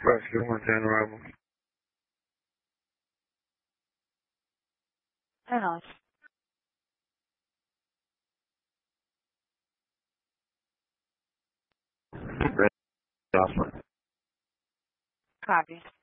Rescue 110 arrival. Hang on. Red Alpha. Copy.